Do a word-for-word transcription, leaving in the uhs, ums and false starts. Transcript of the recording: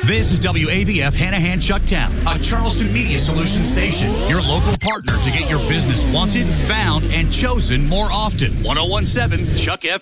This is W A V F Hanahan Chucktown, a Charleston Media Solutions station. Your local partner to get your business wanted, found, and chosen more often. ten seventeen Chuck F